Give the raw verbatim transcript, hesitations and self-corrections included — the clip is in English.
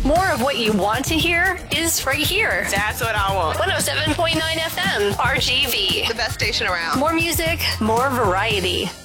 More of what you want to hear is right here. That's what I want. one oh seven point nine F M, R G V. The best station around. More music, more variety.